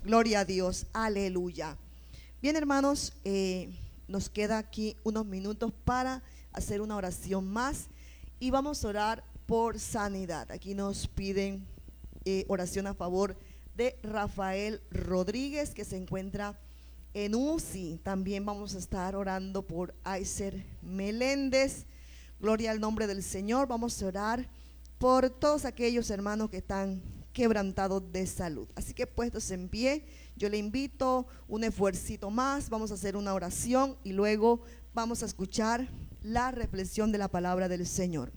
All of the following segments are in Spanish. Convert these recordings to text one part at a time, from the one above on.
Gloria a Dios, aleluya. Bien, hermanos, nos queda aquí unos minutos para hacer una oración más y vamos a orar por sanidad. Aquí nos piden oración a favor de Rafael Rodríguez, que se encuentra en UCI. También vamos a estar orando por Aiser Meléndez. Gloria al nombre del Señor. Vamos a orar por todos aquellos hermanos que están quebrantados de salud. Así que puestos en pie, yo le invito un esfuercito más. Vamos a hacer una oración y luego vamos a escuchar la reflexión de la palabra del Señor.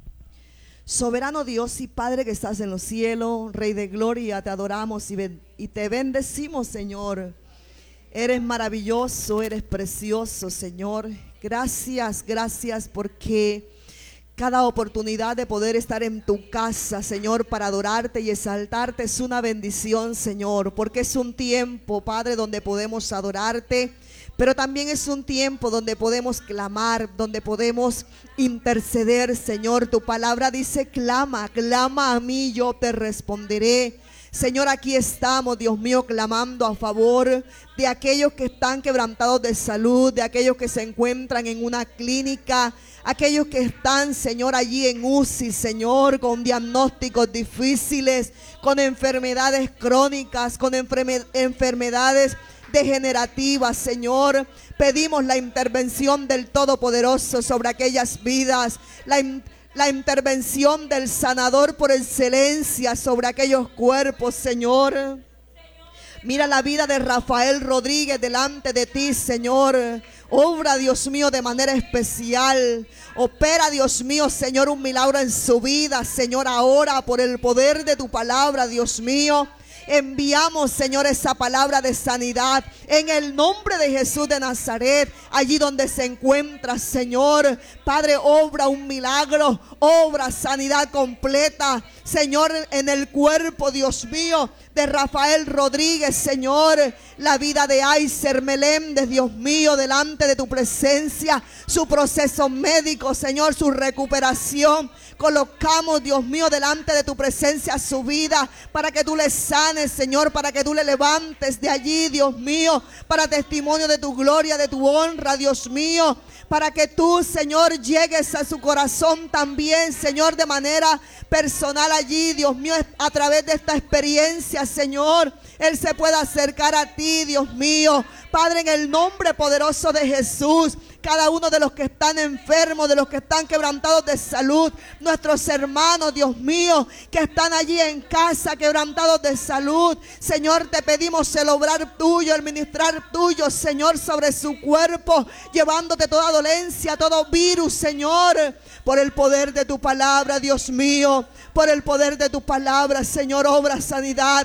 Soberano Dios y Padre que estás en los cielos, Rey de gloria, te adoramos y te bendecimos, Señor. Eres maravilloso, eres precioso, Señor. Gracias, gracias porque cada oportunidad de poder estar en tu casa, Señor, para adorarte y exaltarte es una bendición, Señor, porque es un tiempo, Padre, donde podemos adorarte, pero también es un tiempo donde podemos clamar, donde podemos interceder, Señor. Tu palabra dice, clama, clama a mí, yo te responderé. Señor, aquí estamos, Dios mío, clamando a favor de aquellos que están quebrantados de salud, de aquellos que se encuentran en una clínica, aquellos que están, Señor, allí en UCI, Señor, con diagnósticos difíciles, con enfermedades crónicas, con enfermedades degenerativas, Señor. Pedimos la intervención del Todopoderoso sobre aquellas vidas, la intervención del sanador por excelencia sobre aquellos cuerpos, Señor. Mira la vida de Rafael Rodríguez delante de ti, Señor. Obra, Dios mío, de manera especial. Opera, Dios mío, Señor, un milagro en su vida, Señor, ahora por el poder de tu palabra, Dios mío. Enviamos, Señor, esa palabra de sanidad en el nombre de Jesús de Nazaret, allí donde se encuentra, Señor. Padre, obra un milagro, obra sanidad completa, Señor, en el cuerpo, Dios mío, de Rafael Rodríguez, Señor. La vida de Aiser Meléndez, Dios mío, delante de tu presencia, su proceso médico, Señor, su recuperación. Colocamos, Dios mío, delante de tu presencia su vida para que tú le sanes, Señor, para que tú le levantes de allí, Dios mío, para testimonio de tu gloria, de tu honra, Dios mío, para que tú, Señor, llegues a su corazón también, Señor, de manera personal allí, Dios mío, a través de esta experiencia, Señor, Él se pueda acercar a ti, Dios mío. Padre, en el nombre poderoso de Jesús, cada uno de los que están enfermos, de los que están quebrantados de salud, nuestros hermanos, Dios mío, que están allí en casa quebrantados de salud, Señor, te pedimos el obrar tuyo, el ministrar tuyo, Señor, sobre su cuerpo, llevándote toda dolencia, todo virus, Señor, por el poder de tu palabra, Dios mío, por el poder de tu palabra, Señor, obra sanidad,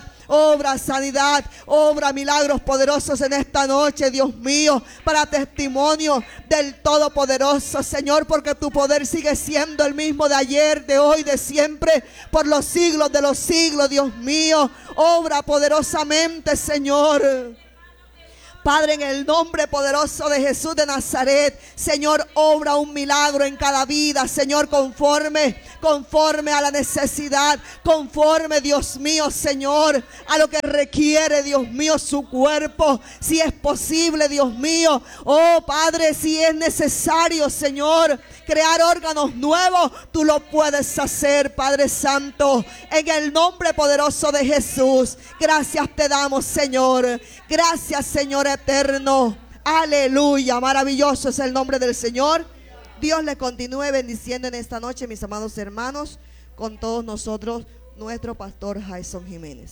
obra milagros poderosos en esta noche, Dios mío, para testimonio del Todopoderoso, Señor, porque tu poder sigue siendo el mismo de ayer, de hoy, de siempre, por los siglos de los siglos, Dios mío. Obra poderosamente, Señor. Padre, en el nombre poderoso de Jesús de Nazaret, Señor, obra un milagro en cada vida, Señor, conforme a la necesidad, conforme, Dios mío, Señor, a lo que requiere, Dios mío, su cuerpo, si es posible, Dios mío, oh Padre, si es necesario, Señor, crear órganos nuevos, tú lo puedes hacer, Padre Santo, en el nombre poderoso de Jesús. Gracias te damos, Señor. Gracias, Señor eterno. Aleluya. Maravilloso es el nombre del Señor. Dios les continúe bendiciendo en esta noche, mis amados hermanos, con todos nosotros, nuestro pastor Jason Jiménez.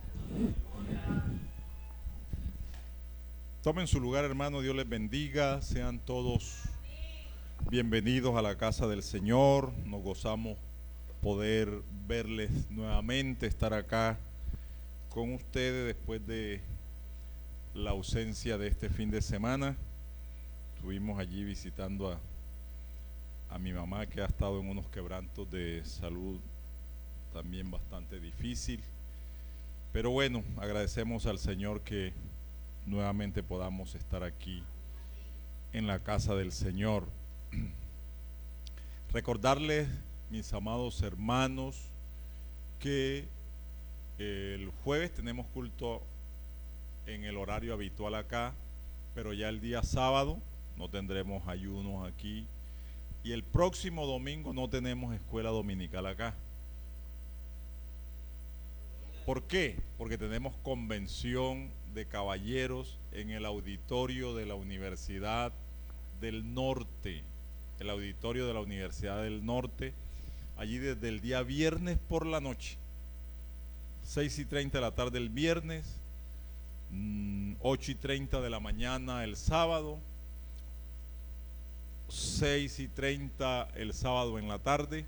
Tomen su lugar, hermano. Dios les bendiga. Sean todos bienvenidos a la casa del Señor. Nos gozamos poder verles nuevamente, estar acá con ustedes después de la ausencia de este fin de semana. Estuvimos allí visitando a mi mamá, que ha estado en unos quebrantos de salud también bastante difícil, pero bueno, agradecemos al Señor que nuevamente podamos estar aquí en la casa del Señor. Recordarles, mis amados hermanos, que el jueves tenemos culto en el horario habitual acá, pero ya el día sábado no tendremos ayunos aquí y el próximo domingo no tenemos escuela dominical acá. ¿Por qué? Porque tenemos convención de caballeros en el auditorio de la Universidad del Norte, el auditorio de la Universidad del Norte, allí desde el día viernes por la noche, 6:30 de la tarde el viernes, 8:30 de la mañana el sábado, 6:30 el sábado en la tarde,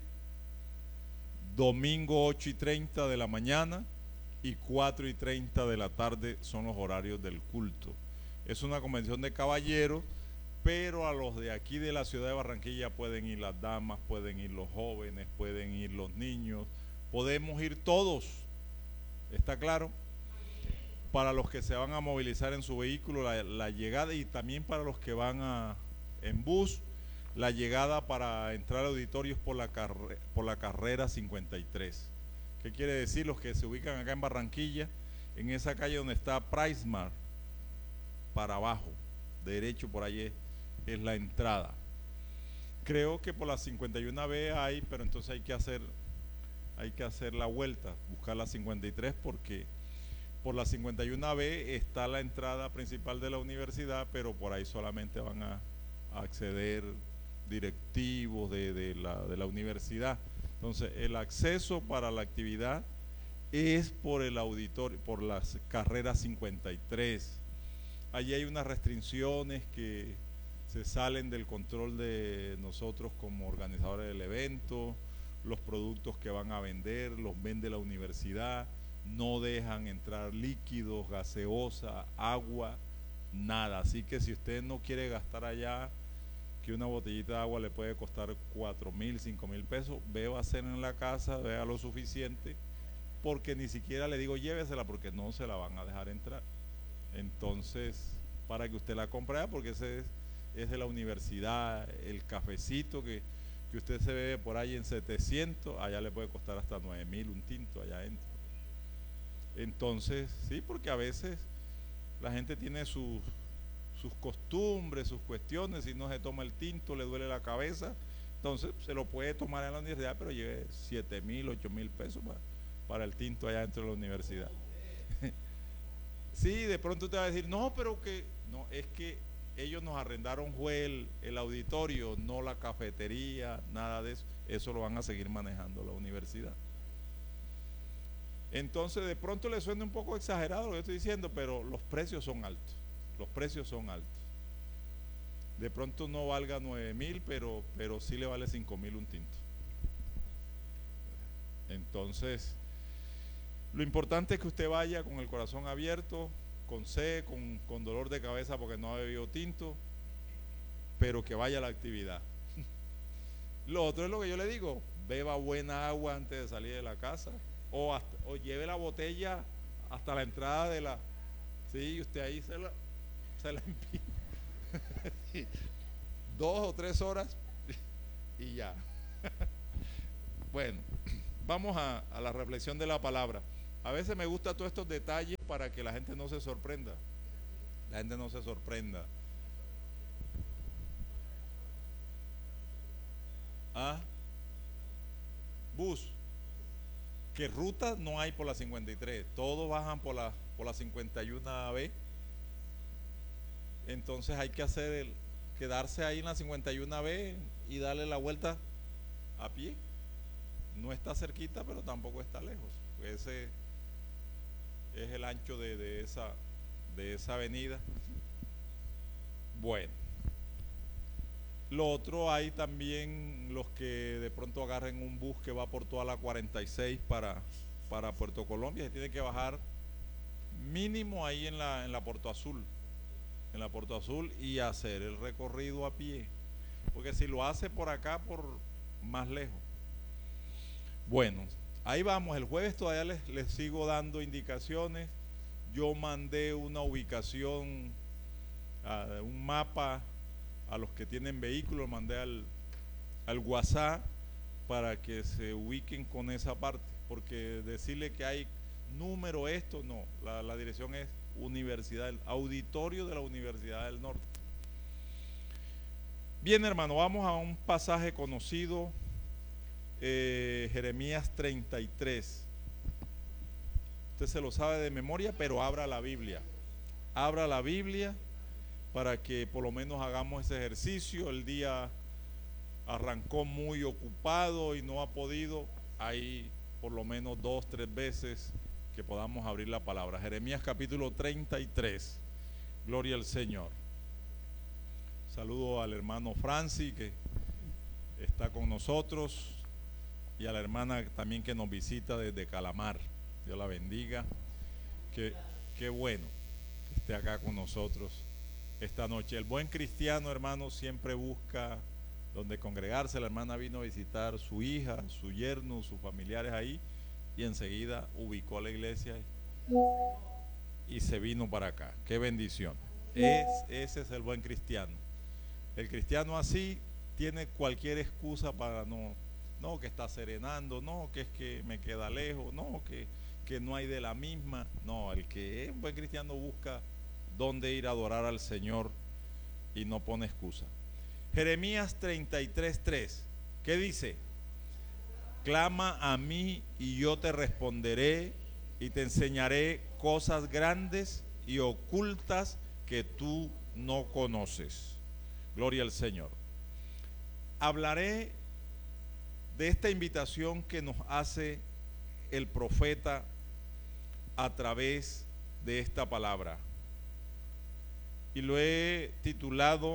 domingo 8:30 de la mañana y 4:30 de la tarde son los horarios del culto. Es una convención de caballeros, pero a los de aquí de la ciudad de Barranquilla pueden ir las damas, pueden ir los jóvenes, pueden ir los niños, podemos ir todos, ¿está claro? Para los que se van a movilizar en su vehículo, la llegada, y también para los que van en bus, la llegada para entrar a auditorios por la carrera 53. ¿Qué quiere decir? Los que se ubican acá en Barranquilla, en esa calle donde está Pricemar, para abajo, derecho por allí es la entrada. Creo que por la 51B hay, pero entonces hay que hacer la vuelta, buscar la 53, porque por la 51B está la entrada principal de la universidad, pero por ahí solamente van a acceder directivos de la universidad. Entonces, el acceso para la actividad es por el auditorio, por las carreras 53. Allí hay unas restricciones que se salen del control de nosotros como organizadores del evento. Los productos que van a vender los vende la universidad, no dejan entrar líquidos, gaseosa, agua, nada. Así que si usted no quiere gastar allá, que una botellita de agua le puede costar 4,000, 5,000 pesos, bébase en la casa, vea lo suficiente, porque ni siquiera le digo llévesela, porque no se la van a dejar entrar. Entonces, para que usted la compre, porque ese es de la universidad. El cafecito que usted se bebe por ahí en 700, allá le puede costar hasta 9,000 un tinto allá adentro. Entonces, sí, porque a veces la gente tiene sus costumbres, sus cuestiones. Si no se toma el tinto, le duele la cabeza, entonces se lo puede tomar en la universidad, pero lleve 7,000, 8,000 pesos para el tinto allá dentro de la universidad. Sí, de pronto te va a decir, no, pero que no, es que ellos nos arrendaron fue el auditorio, no la cafetería, nada de eso. Eso lo van a seguir manejando la universidad. Entonces, de pronto le suena un poco exagerado lo que estoy diciendo, pero los precios son altos. Los precios son altos. De pronto no valga 9,000, pero sí le vale 5,000 un tinto. Entonces, lo importante es que usted vaya con el corazón abierto, con sed, con dolor de cabeza porque no ha bebido tinto, pero que vaya a la actividad. Lo otro es lo que yo le digo: beba buena agua antes de salir de la casa, o lleve la botella hasta la entrada de la... Sí, usted ahí se la empina 2 o 3 horas y ya. Bueno, vamos a la reflexión de la palabra. A veces me gusta todos estos detalles para que la gente no se sorprenda. La gente no se sorprenda. Bus. Que ruta no hay por la 53. Todos bajan por la 51B. Entonces hay que quedarse ahí en la 51B y darle la vuelta a pie. No está cerquita, pero tampoco está lejos. Ese es el ancho de esa avenida. Bueno, lo otro, hay también los que de pronto agarren un bus que va por toda la 46 para Puerto Colombia. Se tiene que bajar mínimo ahí en la Puerto Azul, y hacer el recorrido a pie, porque si lo hace por acá, por más lejos. Bueno, ahí vamos. El jueves todavía les sigo dando indicaciones. Yo mandé una ubicación, un mapa a los que tienen vehículos, mandé al WhatsApp para que se ubiquen con esa parte, porque decirle que hay número, esto, no. La dirección es auditorio de la Universidad del Norte. Bien, hermano, vamos a un pasaje conocido, Jeremías 33. Usted se lo sabe de memoria, pero abra la Biblia. Abra la Biblia para que por lo menos hagamos ese ejercicio. El día arrancó muy ocupado y no ha podido. Hay por lo menos 2, 3 veces que podamos abrir la palabra. Jeremías capítulo 33. Gloria al Señor. Saludo al hermano Francis que está con nosotros y a la hermana también que nos visita desde Calamar. Dios la bendiga. Qué bueno que esté acá con nosotros esta noche. El buen cristiano, hermano, siempre busca donde congregarse. La hermana vino a visitar su hija, su yerno, sus familiares ahí y enseguida ubicó a la iglesia y se vino para acá. Qué bendición. Ese es el buen cristiano. El cristiano así tiene cualquier excusa para no, que está serenando, no, que es que me queda lejos, no, que no hay de la misma. No, el que es un buen cristiano busca dónde ir a adorar al Señor y no pone excusa. Jeremías 33:3, ¿qué dice? Clama a mí y yo te responderé y te enseñaré cosas grandes y ocultas que tú no conoces. Gloria al Señor. Hablaré de esta invitación que nos hace el profeta a través de esta palabra. Y lo he titulado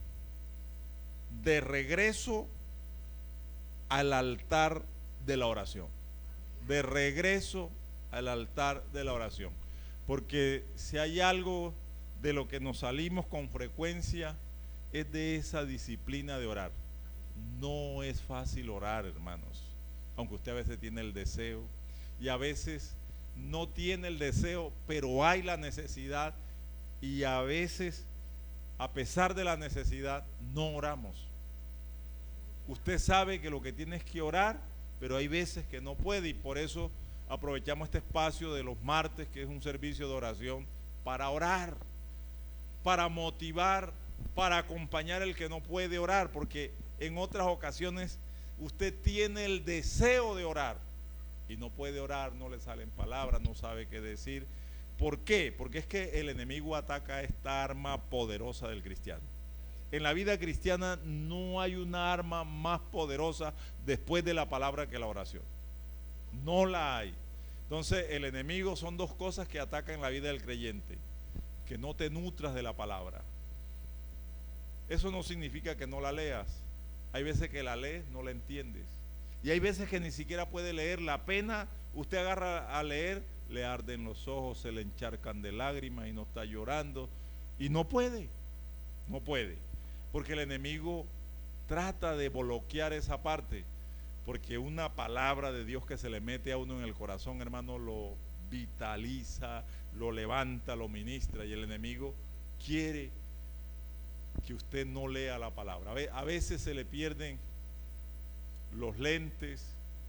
De regreso al altar de la oración. De regreso al altar de la oración. Porque si hay algo de lo que nos salimos con frecuencia es de esa disciplina de orar. No es fácil orar, hermanos, aunque usted a veces tiene el deseo y a veces no tiene el deseo, pero hay la necesidad y a veces, a pesar de la necesidad, no oramos. Usted sabe que lo que tiene es que orar, pero hay veces que no puede y por eso aprovechamos este espacio de los martes, que es un servicio de oración, para orar, para motivar, para acompañar al que no puede orar, porque en otras ocasiones usted tiene el deseo de orar y no puede orar, no le salen palabras, no sabe qué decir. ¿Por qué? Porque es que el enemigo ataca esta arma poderosa del cristiano. En la vida cristiana no hay una arma más poderosa después de la palabra que la oración. No la hay. Entonces el enemigo son dos cosas que atacan la vida del creyente: que no te nutras de la palabra. Eso no significa que no la leas. Hay veces que la lees, no la entiendes. Y hay veces que ni siquiera puede leer. La pena, usted agarra a leer, le arden los ojos, se le encharcan de lágrimas y no está llorando. Y no puede. Porque el enemigo trata de bloquear esa parte. Porque una palabra de Dios que se le mete a uno en el corazón, hermano, lo vitaliza, lo levanta, lo ministra. Y el enemigo quiere que usted no lea la palabra. A veces se le pierden los lentes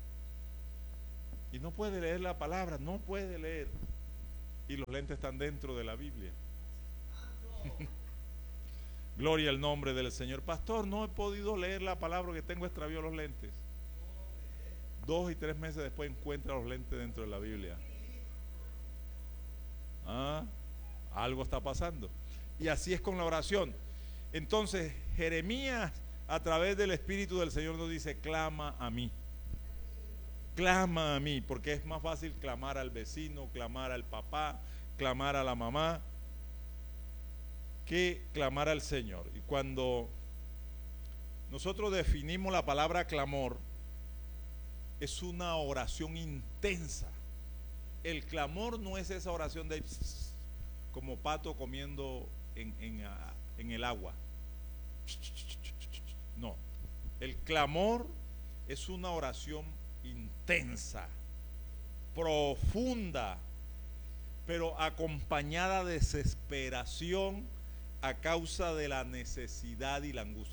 y no puede leer la palabra, no puede leer. Y los lentes están dentro de la Biblia. Gloria al nombre del Señor. Pastor, no he podido leer la palabra porque tengo extraviado los lentes. 2 y 3 meses después encuentra los lentes dentro de la Biblia. Algo está pasando. Y así es con la oración. Entonces Jeremías, a través del Espíritu del Señor, nos dice: clama a mí. Clama a mí, porque es más fácil clamar al vecino, clamar al papá, clamar a la mamá, que clamar al Señor. Y cuando nosotros definimos la palabra clamor, es una oración intensa. El clamor no es esa oración de como pato comiendo en el agua. No, el clamor es una oración intensa, profunda, pero acompañada de desesperación a causa de la necesidad y la angustia.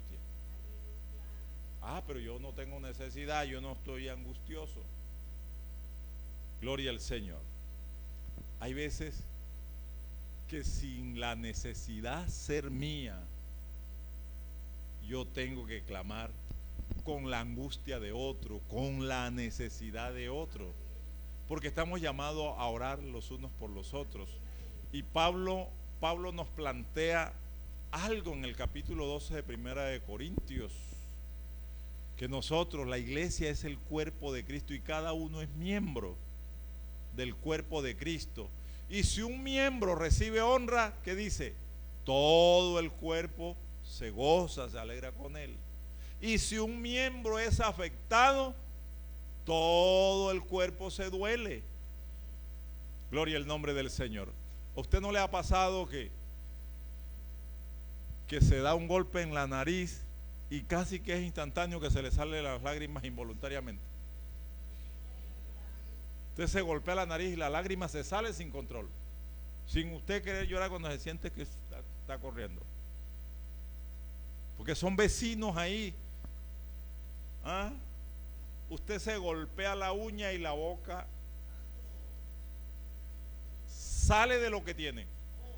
Pero yo no tengo necesidad, yo no estoy angustioso. Gloria al Señor. hay veces que sin la necesidad ser mía, yo tengo que clamar con la angustia de otro, con la necesidad de otro, porque estamos llamados a orar los unos por los otros. Y Pablo nos plantea algo en el capítulo 12 de Primera de Corintios, que nosotros, la iglesia, es el cuerpo de Cristo y cada uno es miembro del cuerpo de Cristo. Y si un miembro recibe honra, ¿qué dice? Todo el cuerpo se goza, se alegra con él. Y si un miembro es afectado, todo el cuerpo se duele. Gloria al nombre del Señor. ¿A usted no le ha pasado que se da un golpe en la nariz y casi que es instantáneo que se le salen las lágrimas involuntariamente? Usted se golpea la nariz y la lágrima se sale sin control, sin usted querer llorar cuando se siente que está corriendo, porque son vecinos ahí. ¿Ah? Usted se golpea la uña y la boca sale de lo que tiene.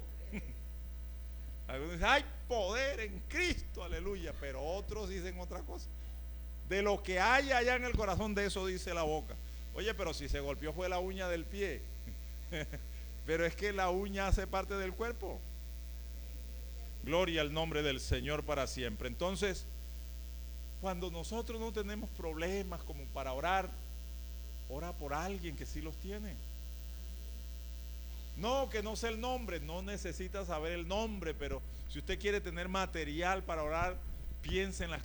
Algunos dicen, hay poder en Cristo, aleluya, pero otros dicen otra cosa. De lo que hay allá en el corazón, de eso dice la boca. Oye, pero si se golpeó fue la uña del pie. Pero es que la uña hace parte del cuerpo. Gloria al nombre del Señor para siempre. Entonces, cuando nosotros no tenemos problemas como para orar, ora por alguien que sí los tiene. No, que no sé el nombre, no necesita saber el nombre, pero si usted quiere tener material para orar, piense en las...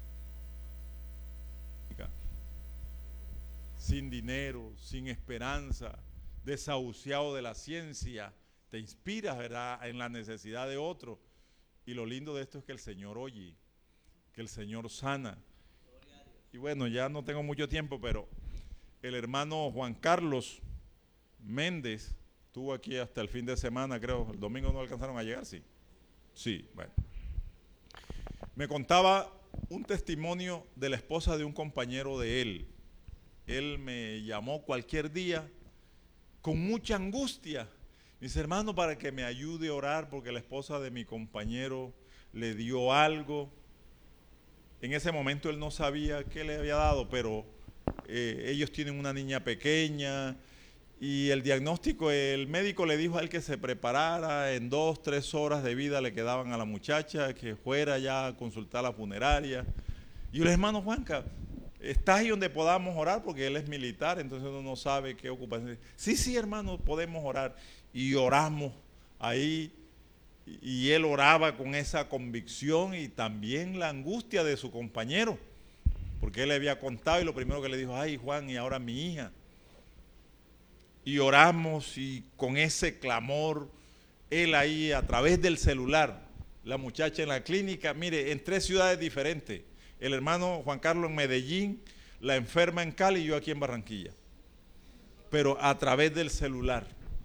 Sin dinero, sin esperanza, desahuciado de la ciencia, te inspiras, ¿verdad?, en la necesidad de otro. Y lo lindo de esto es que el Señor oye, que el Señor sana. Y bueno, ya no tengo mucho tiempo, pero el hermano Juan Carlos Méndez estuvo aquí hasta el fin de semana, creo. El domingo no alcanzaron a llegar, sí. Sí, bueno. Me contaba un testimonio de la esposa de un compañero de él. Él me llamó cualquier día con mucha angustia. Me dice, hermano, para que me ayude a orar porque la esposa de mi compañero le dio algo. En ese momento él no sabía qué le había dado, pero ellos tienen una niña pequeña y el diagnóstico, el médico le dijo a él que se preparara, en 2-3 horas de vida le quedaban a la muchacha, que fuera ya a consultar a la funeraria. Y yo le dije, hermano Juanca, ¿estás ahí donde podamos orar? Porque él es militar, entonces uno no sabe qué ocupación. Sí, hermano, podemos orar. Y oramos ahí, y él oraba con esa convicción y también la angustia de su compañero, porque él le había contado y lo primero que le dijo, ay Juan, y ahora mi hija. Y oramos y con ese clamor, él ahí a través del celular, la muchacha en la clínica, mire, en 3 ciudades diferentes, el hermano Juan Carlos en Medellín, la enferma en Cali y yo aquí en Barranquilla, pero a través del celular.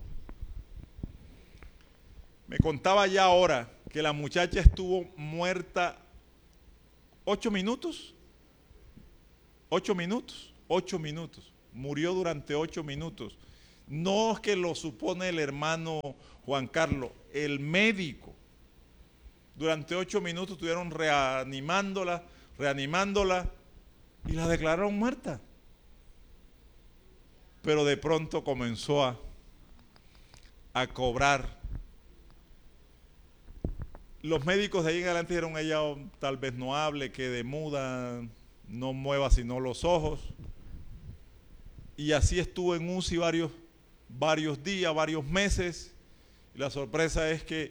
Me contaba ya ahora que la muchacha estuvo muerta 8 minutos, 8 minutos, 8 minutos, murió durante 8 minutos. No es que lo supone el hermano Juan Carlos, el médico. Durante 8 minutos estuvieron reanimándola y la declararon muerta. Pero de pronto comenzó a cobrar. Los médicos de ahí en adelante dijeron, ella tal vez no hable, quede muda, no mueva sino los ojos. Y así estuvo en UCI varios días, varios meses. Y la sorpresa es que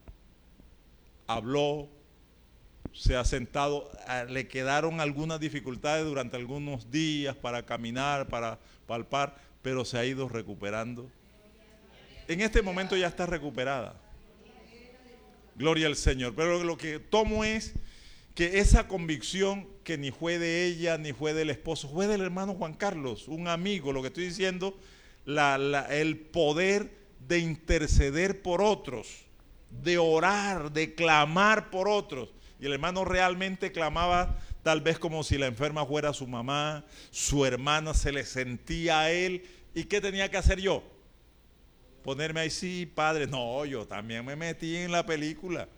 habló, se ha sentado, le quedaron algunas dificultades durante algunos días para caminar, para palpar, pero se ha ido recuperando. En este momento ya está recuperada. Gloria al Señor. Pero lo que tomo es que esa convicción que ni fue de ella, ni fue del esposo, fue del hermano Juan Carlos, un amigo. Lo que estoy diciendo, el poder de interceder por otros, de orar, de clamar por otros. Y el hermano realmente clamaba tal vez como si la enferma fuera su mamá, su hermana, se le sentía a él. ¿Y qué tenía que hacer yo? ponerme ahí, sí, padre. No, yo también me metí en la película.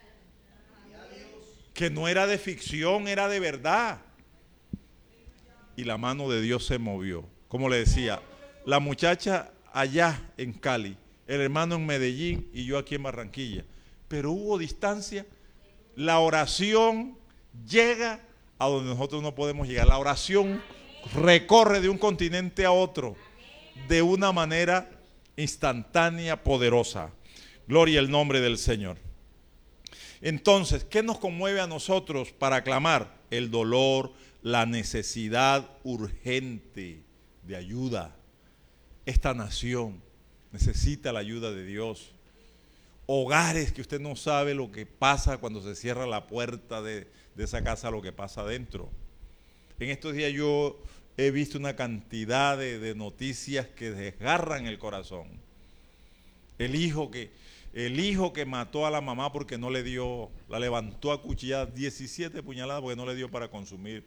Que no era de ficción, era de verdad. Y la mano de Dios se movió. Como le decía, la muchacha allá en Cali, el hermano en Medellín y yo aquí en Barranquilla. Pero hubo distancia. La oración llega a donde nosotros no podemos llegar. La oración recorre de un continente a otro de una manera instantánea, poderosa. Gloria al nombre del Señor. Entonces, ¿qué nos conmueve a nosotros para clamar? El dolor, la necesidad urgente de ayuda. Esta nación necesita la ayuda de Dios. Hogares que usted no sabe lo que pasa cuando se cierra la puerta de esa casa, lo que pasa adentro. En estos días yo he visto una cantidad de noticias que desgarran el corazón. El hijo que mató a la mamá porque no le dio, la levantó a cuchilladas, 17 puñaladas porque no le dio para consumir.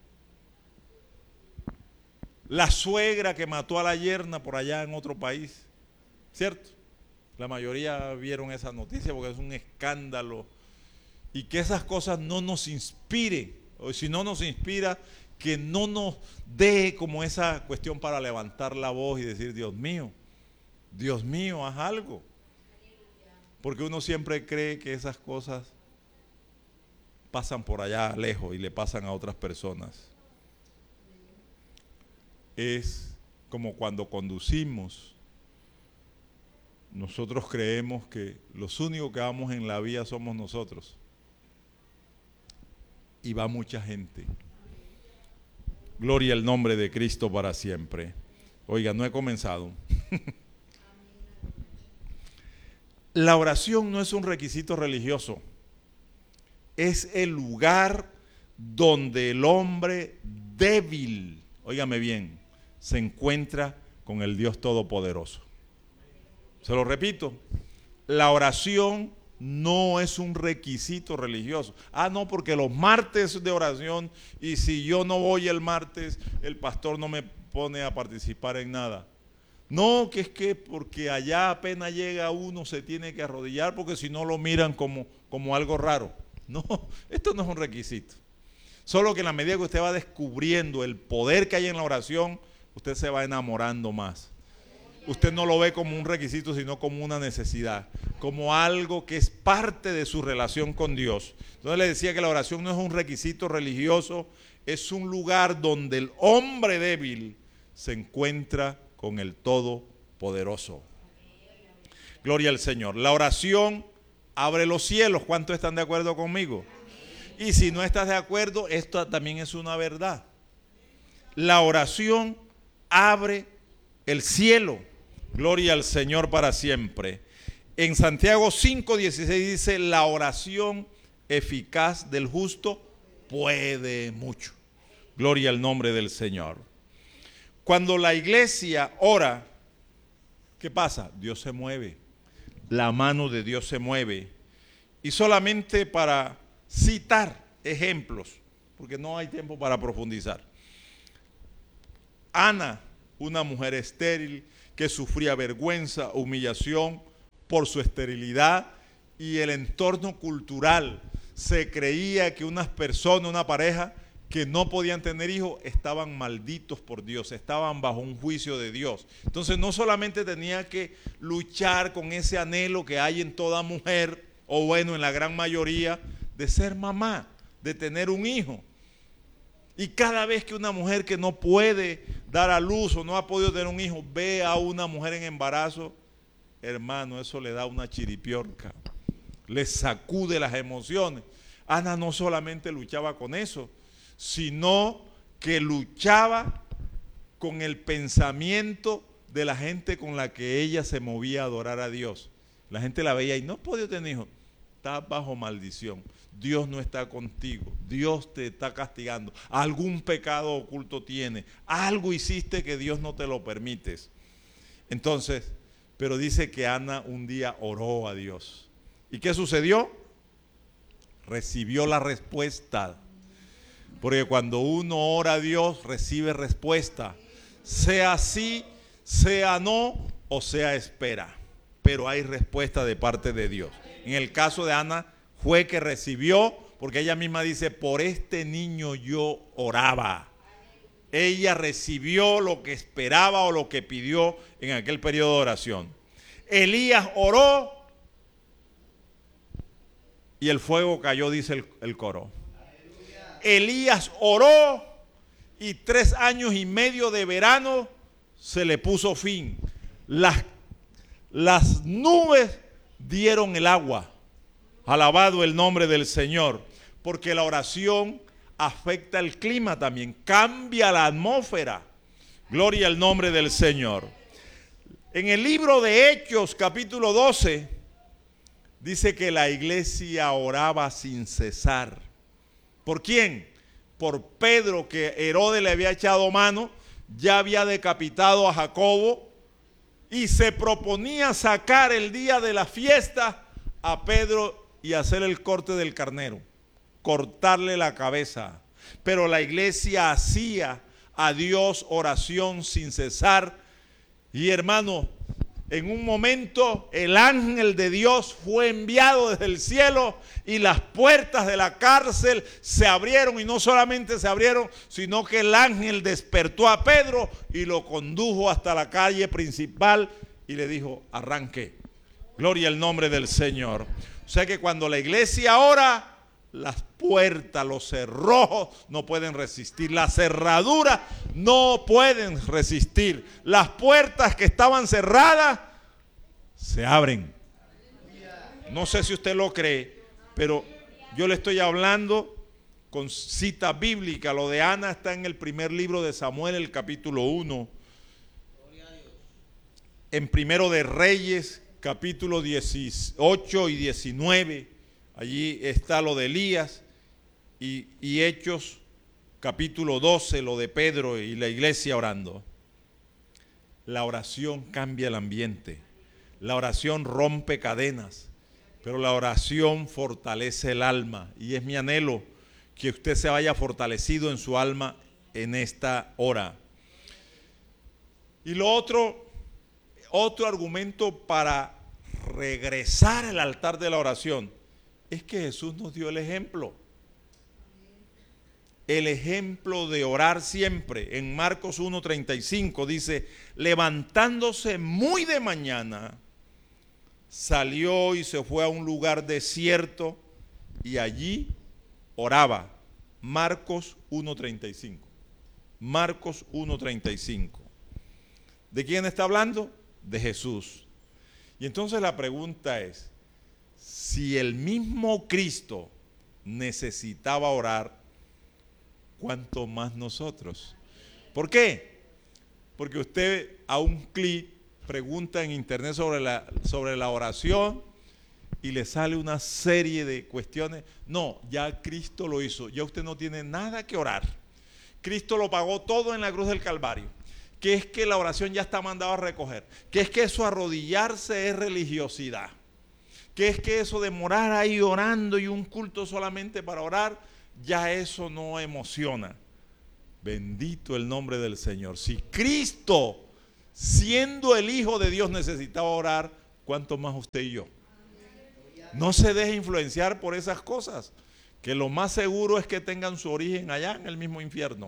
La suegra que mató a la yerna por allá en otro país, ¿cierto? La mayoría vieron esa noticia porque es un escándalo. Y que esas cosas no nos inspiren, o si no nos inspira, que no nos dé como esa cuestión para levantar la voz y decir, Dios mío, haz algo. Porque uno siempre cree que esas cosas pasan por allá lejos y le pasan a otras personas. Es como cuando conducimos, nosotros creemos que los únicos que vamos en la vía somos nosotros. Y va mucha gente. Gloria al nombre de Cristo para siempre. Oiga, no he comenzado. La oración no es un requisito religioso. Es el lugar donde el hombre débil, óigame bien, se encuentra con el Dios Todopoderoso. Se lo repito, la oración no es un requisito religioso. No, porque los martes de oración, y si yo no voy el martes, el pastor no me pone a participar en nada. No, que es que porque allá apenas llega uno se tiene que arrodillar porque si no lo miran como algo raro. No, esto no es un requisito. Solo que en la medida que usted va descubriendo el poder que hay en la oración, usted se va enamorando más. Usted no lo ve como un requisito, sino como una necesidad, como algo que es parte de su relación con Dios. Entonces le decía que la oración no es un requisito religioso, es un lugar donde el hombre débil se encuentra con el Todopoderoso. Gloria al Señor. La oración abre los cielos. ¿Cuántos están de acuerdo conmigo? Y si no estás de acuerdo, esto también es una verdad. La oración abre el cielo. Gloria al Señor para siempre. En Santiago 5:16 dice, la oración eficaz del justo puede mucho. Gloria al nombre del Señor. Cuando la iglesia ora, ¿qué pasa? Dios se mueve. La mano de Dios se mueve. Y solamente para citar ejemplos, porque no hay tiempo para profundizar. Ana, una mujer estéril que sufría vergüenza, humillación por su esterilidad y el entorno cultural. Se creía que unas personas, una pareja que no podían tener hijos, estaban malditos por Dios, estaban bajo un juicio de Dios. Entonces no solamente tenía que luchar con ese anhelo que hay en toda mujer, o bueno, en la gran mayoría, de ser mamá, de tener un hijo. Y cada vez que una mujer que no puede dar a luz o no ha podido tener un hijo, ve a una mujer en embarazo, hermano, eso le da una chiripiorca, le sacude las emociones. Ana no solamente luchaba con eso, sino que luchaba con el pensamiento de la gente con la que ella se movía a adorar a Dios. La gente la veía y no podía tener hijos. Está bajo maldición. Dios no está contigo. Dios te está castigando. Algún pecado oculto tiene. Algo hiciste que Dios no te lo permite. Entonces, pero dice que Ana un día oró a Dios. ¿Y qué sucedió? Recibió la respuesta. Porque cuando uno ora a Dios, recibe respuesta. Sea sí, sea no, o sea espera, pero hay respuesta de parte de Dios. En el caso de Ana fue que recibió, porque ella misma dice, por este niño yo oraba. Ella recibió lo que esperaba o lo que pidió en aquel periodo de oración. Elías oró y el fuego cayó, dice el coro. Elías oró y 3 años y medio de verano se le puso fin. Las nubes dieron el agua. Alabado el nombre del Señor. Porque la oración afecta el clima también. Cambia la atmósfera. Gloria al nombre del Señor. En el libro de Hechos, capítulo 12, dice que la iglesia oraba sin cesar. ¿Por quién? Por Pedro, que Herodes le había echado mano, ya había decapitado a Jacobo y se proponía sacar el día de la fiesta a Pedro y hacer el corte del carnero, cortarle la cabeza. Pero la iglesia hacía a Dios oración sin cesar. Y hermano, en un momento el ángel de Dios fue enviado desde el cielo y las puertas de la cárcel se abrieron, y no solamente se abrieron, sino que el ángel despertó a Pedro y lo condujo hasta la calle principal y le dijo, arranque. Gloria al nombre del Señor. O sea que cuando la iglesia ora, las puertas, los cerrojos no pueden resistir, las cerraduras no pueden resistir. Las puertas que estaban cerradas se abren. No sé si usted lo cree, pero yo le estoy hablando con cita bíblica. Lo de Ana está en el primer libro de Samuel, el capítulo 1. En Primero de Reyes, capítulo 18 y 19. Allí está lo de Elías y Hechos capítulo 12, lo de Pedro y la iglesia orando. La oración cambia el ambiente, la oración rompe cadenas, pero la oración fortalece el alma, y es mi anhelo que usted se vaya fortalecido en su alma en esta hora. Y lo otro argumento para regresar al altar de la oración, es que Jesús nos dio el ejemplo. El ejemplo de orar siempre. En Marcos 1:35 dice, levantándose muy de mañana, salió y se fue a un lugar desierto y allí oraba. Marcos 1:35. Marcos 1:35. ¿De quién está hablando? De Jesús. Y entonces la pregunta es, si el mismo Cristo necesitaba orar, ¿cuánto más nosotros? ¿Por qué? Porque usted a un clic pregunta en internet sobre la oración y le sale una serie de cuestiones. No, ya Cristo lo hizo, ya usted no tiene nada que orar. Cristo lo pagó todo en la cruz del Calvario. Que es que la oración ya está mandada a recoger. Que es que eso arrodillarse es religiosidad. Que es que eso de morar ahí orando y un culto solamente para orar, ya eso no emociona. Bendito el nombre del Señor. Si Cristo, siendo el Hijo de Dios, necesitaba orar, ¿cuánto más usted y yo? No se deje influenciar por esas cosas, que lo más seguro es que tengan su origen allá en el mismo infierno.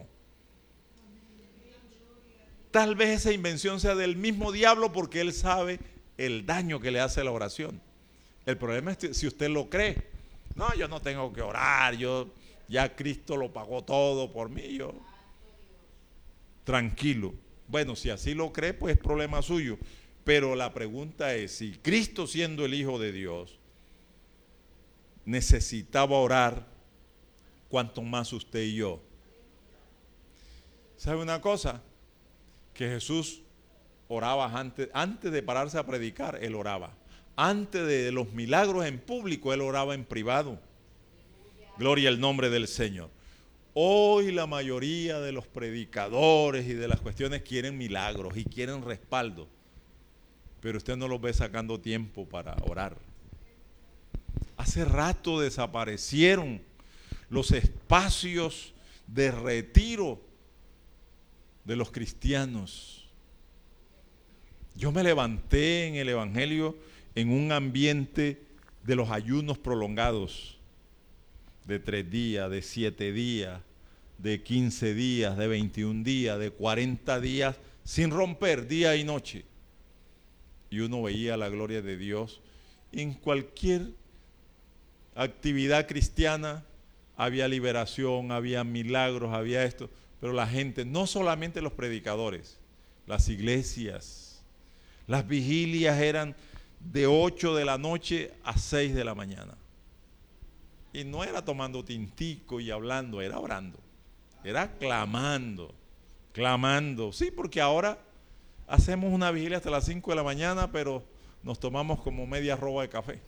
Tal vez esa invención sea del mismo diablo, porque él sabe el daño que le hace la oración. El problema es si usted lo cree. No, yo no tengo que orar, ya Cristo lo pagó todo por mí, yo tranquilo. Bueno, si así lo cree, pues es problema suyo. Pero la pregunta es, si Cristo, siendo el Hijo de Dios, necesitaba orar, ¿cuánto más usted y yo? ¿Sabe una cosa? Que Jesús oraba antes de pararse a predicar, él oraba. Antes de los milagros en público, él oraba en privado. Gloria al nombre del Señor. Hoy la mayoría de los predicadores y de las cuestiones quieren milagros y quieren respaldo, pero usted no los ve sacando tiempo para orar. Hace rato desaparecieron los espacios de retiro de los cristianos. Yo me levanté en el Evangelio en un ambiente de los ayunos prolongados, de 3 días, de 7 días, de 15 días, de 21 días, de 40 días, sin romper día y noche. Y uno veía la gloria de Dios. En cualquier actividad cristiana había liberación, había milagros, había esto. Pero la gente, no solamente los predicadores, las iglesias, las vigilias eran de 8 de la noche a 6 de la mañana. Y no era tomando tintico y hablando, era orando. Era clamando. Sí, porque ahora hacemos una vigilia hasta las 5 de la mañana, pero nos tomamos como media roba de café.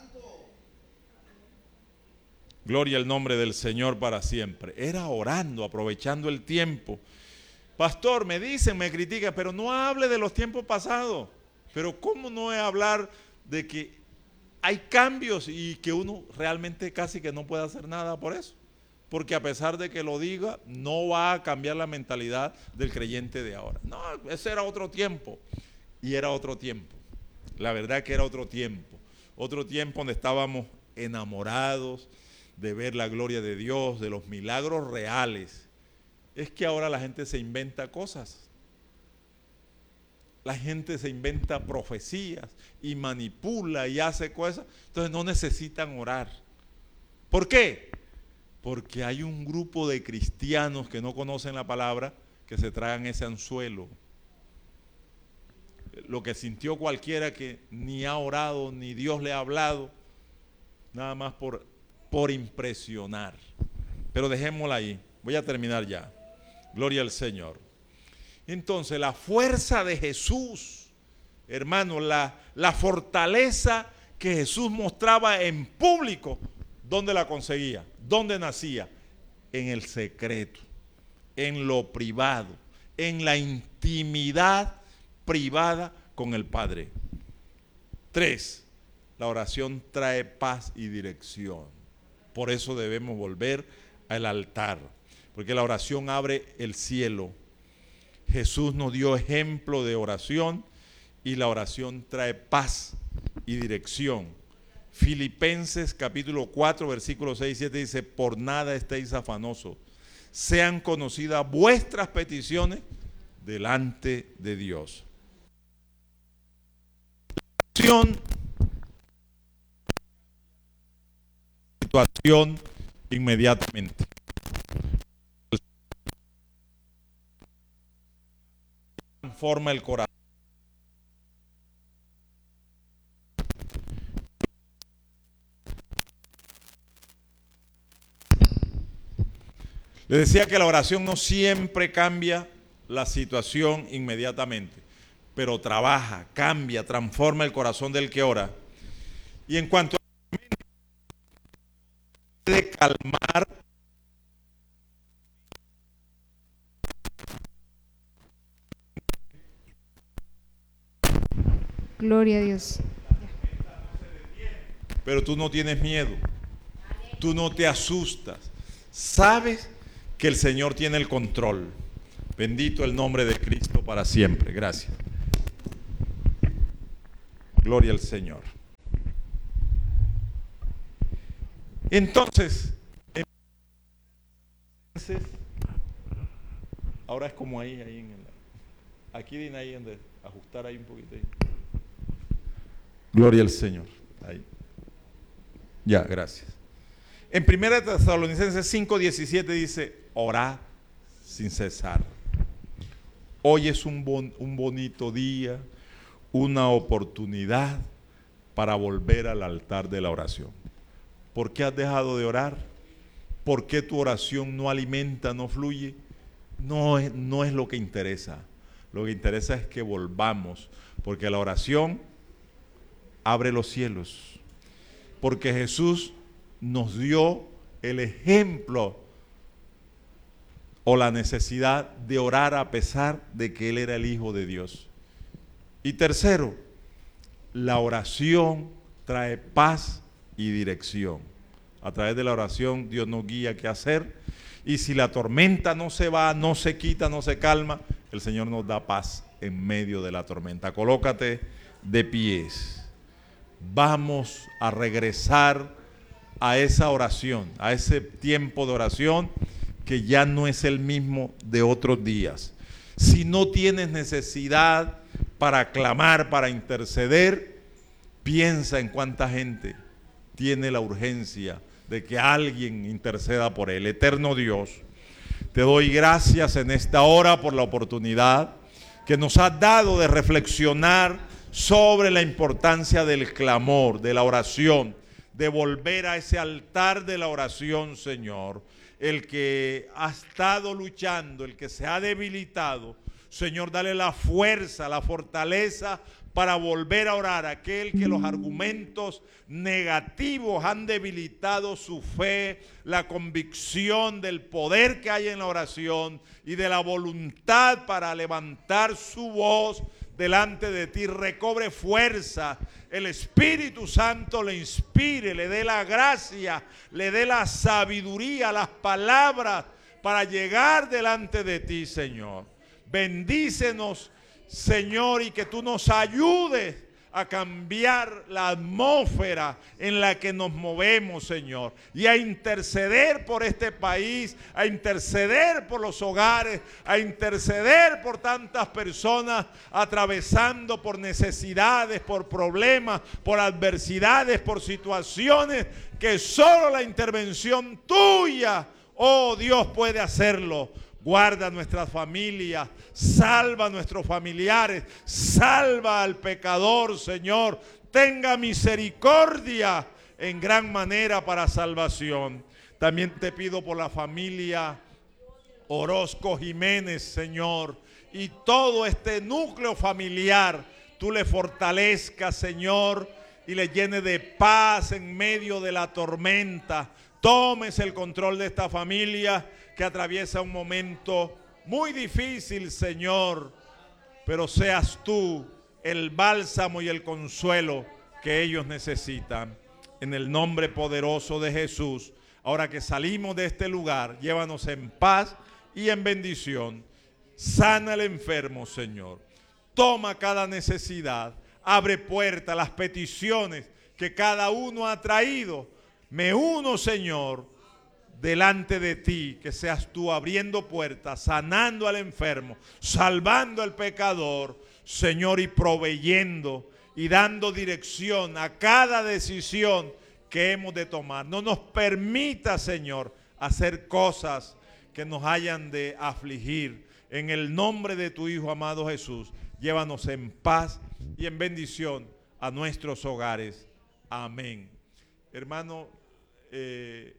Gloria al nombre del Señor para siempre. Era orando, aprovechando el tiempo. Pastor, me dicen, me critican, pero no hable de los tiempos pasados. Pero ¿cómo no es hablar de que hay cambios y que uno realmente casi que no puede hacer nada por eso? Porque a pesar de que lo diga, no va a cambiar la mentalidad del creyente de ahora. No, ese era otro tiempo. Y era otro tiempo. La verdad que era otro tiempo. Otro tiempo donde estábamos enamorados de ver la gloria de Dios, de los milagros reales. Es que ahora la gente se inventa cosas. La gente se inventa profecías y manipula y hace cosas. Entonces no necesitan orar. ¿Por qué? Porque hay un grupo de cristianos que no conocen la palabra que se tragan ese anzuelo. Lo que sintió cualquiera que ni ha orado, ni Dios le ha hablado, nada más por impresionar. Pero dejémosla ahí. Voy a terminar ya. Gloria al Señor. Entonces, la fuerza de Jesús, hermano, la fortaleza que Jesús mostraba en público, ¿dónde la conseguía? ¿Dónde nacía? En el secreto, en lo privado, en la intimidad privada con el Padre. 3. La oración trae paz y dirección. Por eso debemos volver al altar, porque la oración abre el cielo. Jesús nos dio ejemplo de oración y la oración trae paz y dirección. Filipenses capítulo 4 versículos 6 y 7 dice: por nada estéis afanosos, sean conocidas vuestras peticiones delante de Dios. Situación inmediatamente. Transforma el corazón. Le decía que la oración no siempre cambia la situación inmediatamente, pero trabaja, cambia, transforma el corazón del que ora. Y en cuanto a de calmar, gloria a Dios. Pero tú no tienes miedo, tú no te asustas, sabes que el Señor tiene el control. Bendito el nombre de Cristo para siempre. Gracias. Gloria al Señor. Entonces, ahora es como ahí en el, aquí viene ahí donde ajustar ahí un poquito ahí. Gloria al Señor. Ahí. Ya, gracias. En 1 Tesalonicenses 5:17 dice: orad sin cesar. Hoy es un bonito día, una oportunidad para volver al altar de la oración. ¿Por qué has dejado de orar? ¿Por qué tu oración no alimenta, no fluye? No es lo que interesa. Lo que interesa es que volvamos, porque la oración abre los cielos. Porque Jesús nos dio el ejemplo o la necesidad de orar a pesar de que Él era el Hijo de Dios. Y tercero, la oración trae paz y dirección. A través de la oración Dios nos guía qué hacer. Y si la tormenta no se va, no se quita, no se calma, el Señor nos da paz en medio de la tormenta. Colócate de pies. Vamos a regresar a esa oración, a ese tiempo de oración que ya no es el mismo de otros días. Si no tienes necesidad para clamar, para interceder, piensa en cuánta gente tiene la urgencia de que alguien interceda por él. Eterno Dios, te doy gracias en esta hora por la oportunidad que nos has dado de reflexionar sobre la importancia del clamor, de la oración, de volver a ese altar de la oración, Señor. El que ha estado luchando, el que se ha debilitado, Señor, dale la fuerza, la fortaleza para volver a orar. Aquel que los argumentos negativos han debilitado su fe, la convicción del poder que hay en la oración y de la voluntad para levantar su voz delante de ti, recobre fuerza, el Espíritu Santo le inspire, le dé la gracia, le dé la sabiduría, las palabras para llegar delante de ti, Señor. Bendícenos, Señor, y que tú nos ayudes a cambiar la atmósfera en la que nos movemos, Señor, y a interceder por este país, a interceder por los hogares, a interceder por tantas personas atravesando por necesidades, por problemas, por adversidades, por situaciones que solo la intervención tuya, oh Dios, puede hacerlo. Guarda nuestras familias, salva a nuestros familiares, salva al pecador, Señor. Tenga misericordia en gran manera para salvación. También te pido por la familia Orozco Jiménez, Señor, y todo este núcleo familiar, tú le fortalezcas, Señor, y le llene de paz en medio de la tormenta. Tomes el control de esta familia que atraviesa un momento muy difícil, Señor, pero seas tú el bálsamo y el consuelo que ellos necesitan. En el nombre poderoso de Jesús, ahora que salimos de este lugar, llévanos en paz y en bendición. Sana al enfermo, Señor. Toma cada necesidad, abre puertas, las peticiones que cada uno ha traído. Me uno, Señor, delante de ti, que seas tú abriendo puertas, sanando al enfermo, salvando al pecador, Señor, y proveyendo y dando dirección a cada decisión que hemos de tomar. No nos permita, Señor, hacer cosas que nos hayan de afligir. En el nombre de tu Hijo amado Jesús, llévanos en paz y en bendición a nuestros hogares. Amén. Hermano, el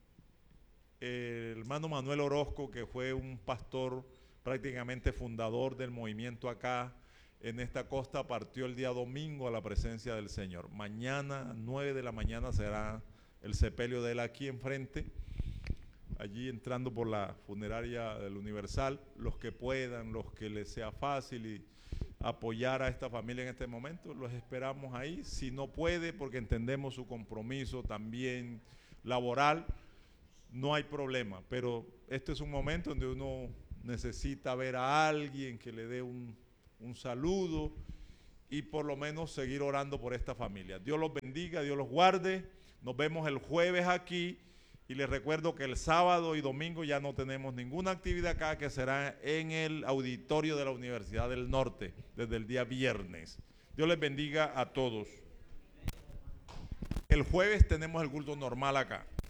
hermano Manuel Orozco, que fue un pastor prácticamente fundador del movimiento acá en esta costa, partió el día domingo a la presencia del Señor. Mañana, 9 de la mañana, será el sepelio de él aquí enfrente, allí entrando por la funeraria del Universal. Los que puedan, los que les sea fácil y apoyar a esta familia en este momento, los esperamos ahí. Si no puede, porque entendemos su compromiso también laboral, no hay problema, pero este es un momento donde uno necesita ver a alguien que le dé un saludo y por lo menos seguir orando por esta familia. Dios los bendiga, Dios los guarde. Nos vemos el jueves aquí y les recuerdo que el sábado y domingo ya no tenemos ninguna actividad acá, que será en el auditorio de la Universidad del Norte desde el día viernes. Dios les bendiga a todos. El jueves tenemos el culto normal acá.